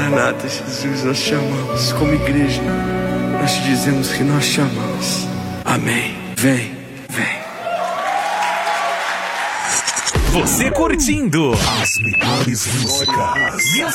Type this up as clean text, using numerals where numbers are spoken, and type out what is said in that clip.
Maranata, Jesus, nós te amamos. Como igreja, nós te dizemos que nós te amamos. Amém. Vem, vem. Você curtindo as melhores músicas.